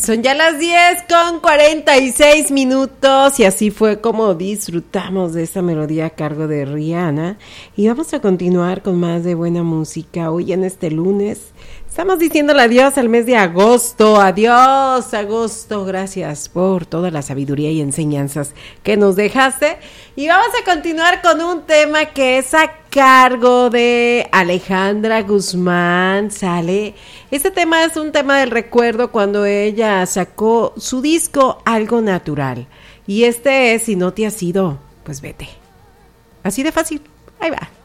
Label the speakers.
Speaker 1: Son ya las 10:46 y así fue como disfrutamos de esta melodía a cargo de Rihanna. Y vamos a continuar con más de buena música hoy en este lunes. Estamos diciéndole adiós al mes de agosto. Adiós, agosto. Gracias por toda la sabiduría y enseñanzas que nos dejaste. Y vamos a continuar con un tema que es a cargo de Alejandra Guzmán. Sale. Este tema es un tema del recuerdo cuando ella sacó su disco Algo Natural. Y este es Si no te has ido, pues vete. Así de fácil. Ahí va.